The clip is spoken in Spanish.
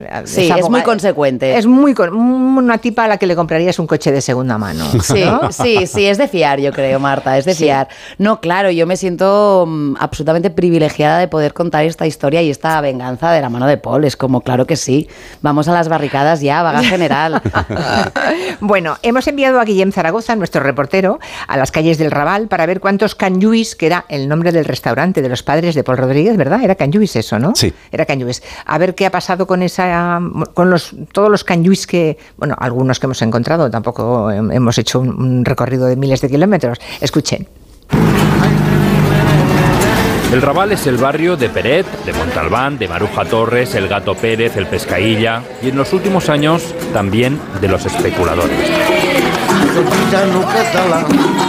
Sí, es muy consecuente. Es una tipa a la que le comprarías un coche de segunda mano. Sí, ¿no? sí, es de fiar, yo creo, Marta, es de fiar. No, claro, yo me siento absolutamente privilegiada de poder contar esta historia y esta venganza de la mano de Paul. Es como, claro que sí, vamos a las barricadas ya, vaga general. Bueno, hemos enviado a Guillem Zaragoza, nuestro reportero, a las calles del Raval para ver cuántos Can Lluís, que era el nombre del restaurante de los padres de Paul Rodríguez, ¿verdad? Era Can Lluís eso, ¿no? Sí. Era Can Lluís. A ver qué ha pasado con todos los Can Lluís que, bueno, algunos que hemos encontrado, tampoco hemos hecho un recorrido de miles de kilómetros. Escuchen. El Raval es el barrio de Peret, de Montalbán, de Maruja Torres, el Gato Pérez, el Pescailla y en los últimos años también de los especuladores.